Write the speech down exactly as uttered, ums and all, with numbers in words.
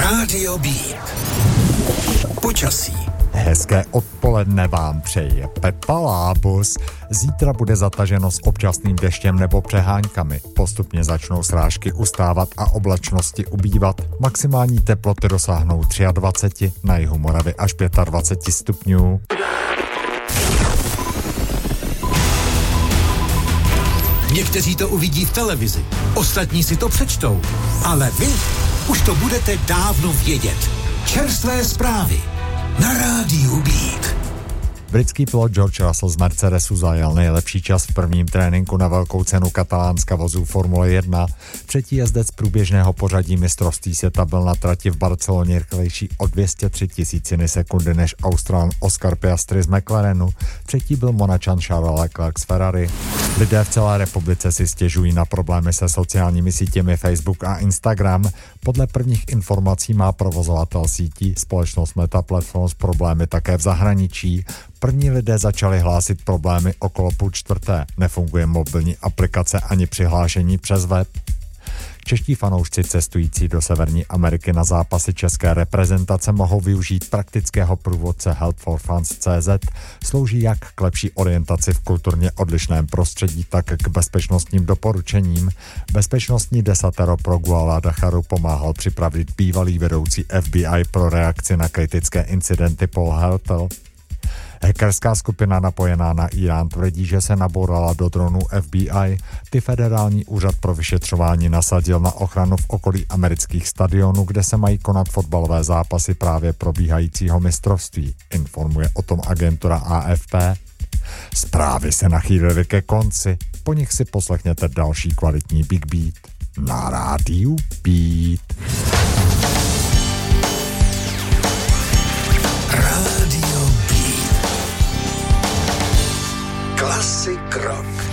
Rádio Beat. Počasí. Hezké odpoledne vám přeje Pepa Lábus. Zítra bude zataženo s občasným deštěm nebo přeháňkami. Postupně začnou srážky ustávat a oblačnosti ubývat. Maximální teploty dosáhnou dvacet tři, na jihu Moravy až dvacet pět stupňů. Někteří to uvidí v televizi, ostatní si to přečtou, ale vy už to budete dávno vědět. Čerstvé zprávy na Rádiu Beat. Britský pilot George Russell z Mercedesu zajel nejlepší čas v prvním tréninku na velkou cenu Katalánska vozů Formule jedna. Třetí jezdec průběžného pořadí mistrovství světa byl na trati v Barceloně rychlejší o dvě stě tři tisíciny sekundy než Australan Oscar Piastri z McLarenu. Třetí byl Monačan Charles Leclerc z Ferrari. Lidé v celé republice si stěžují na problémy se sociálními sítěmi Facebook a Instagram. Podle prvních informací má provozovatel sítí společnost Meta Platforms problémy také v zahraničí. První lidé začali hlásit problémy okolo půl čtvrté. Nefunguje mobilní aplikace ani přihlášení přes web. Čeští fanoušci cestující do Severní Ameriky na zápasy české reprezentace mohou využít praktického průvodce Help for Fans tečka cé zet. Slouží jak k lepší orientaci v kulturně odlišném prostředí, tak k bezpečnostním doporučením. Bezpečnostní desatero pro Guadalajaru pomáhal připravit bývalý vedoucí F B I pro reakci na kritické incidenty Paul Hertel. Hackerská skupina napojená na Irán tvrdí, že se nabourala do dronů F B I. Ty federální úřad pro vyšetřování nasadil na ochranu v okolí amerických stadionů, kde se mají konat fotbalové zápasy právě probíhajícího mistrovství. Informuje o tom agentura A F P. Zprávy se nachýlily ke konci, po nich si poslechněte další kvalitní Big Beat na Rádiu Beat. Rádio Beat. Classic rock.